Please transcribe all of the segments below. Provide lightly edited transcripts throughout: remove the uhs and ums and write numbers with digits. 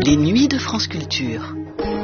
Les nuits de France Culture.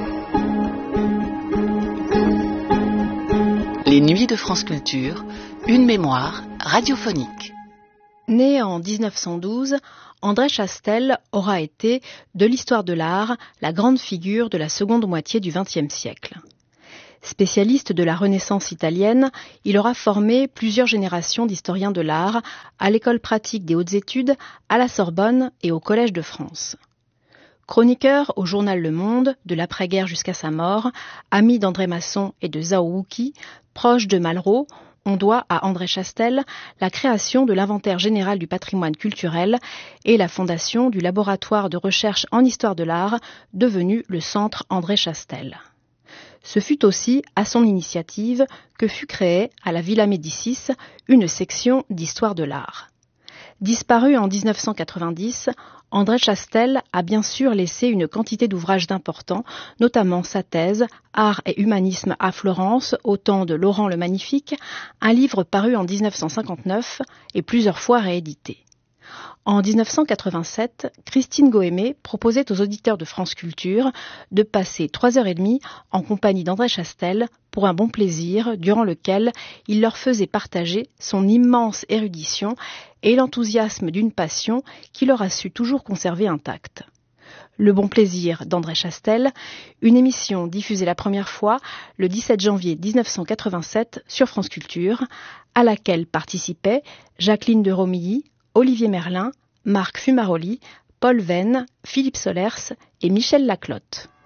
Les nuits de France Culture, une mémoire radiophonique. Né en 1912, André Chastel aura été, de l'histoire de l'art, la grande figure de la seconde moitié du XXe siècle. Spécialiste de la Renaissance italienne, il aura formé plusieurs générations d'historiens de l'art à l'École pratique des hautes études, à la Sorbonne et au Collège de France. Chroniqueur au journal Le Monde, de l'après-guerre jusqu'à sa mort, ami d'André Masson et de Zhao Wuqi, proche de Malraux, on doit à André Chastel la création de l'inventaire général du patrimoine culturel et la fondation du laboratoire de recherche en histoire de l'art, devenu le Centre André Chastel. Ce fut aussi à son initiative que fut créée à la Villa Médicis une section d'histoire de l'art. Disparu en 1990, André Chastel a bien sûr laissé une quantité d'ouvrages importants, notamment sa thèse « Art et humanisme à Florence, au temps de Laurent le Magnifique », un livre paru en 1959 et plusieurs fois réédité. En 1987, Christine Gohémé proposait aux auditeurs de France Culture de passer 3h30 en compagnie d'André Chastel pour un bon plaisir durant lequel il leur faisait partager son immense érudition et l'enthousiasme d'une passion qu'il aura su toujours conserver intacte. Le bon plaisir d'André Chastel, une émission diffusée la première fois le 17 janvier 1987 sur France Culture, à laquelle participaient Jacqueline de Romilly, Olivier Merlin, Marc Fumaroli, Paul Venn, Philippe Solers et Michel Laclotte.